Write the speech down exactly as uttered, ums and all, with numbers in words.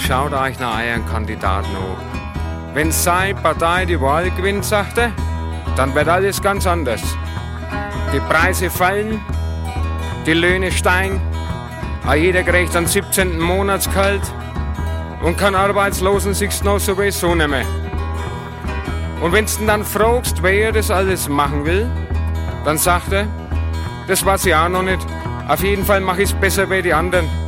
schaut euch nach euren Kandidaten an. Wenn seine Partei die Wahl gewinnt, sagt er, dann wird alles ganz anders. Die Preise fallen, die Löhne steigen, jeder kriegt einen siebzehnten Monatsgehalt und kann Arbeitslosen sich's noch sowieso nicht mehr. Und wenn's ihn dann fragst, wer das alles machen will, dann sagt er, das weiß ich auch noch nicht. Auf jeden Fall mache ich's besser wie die anderen.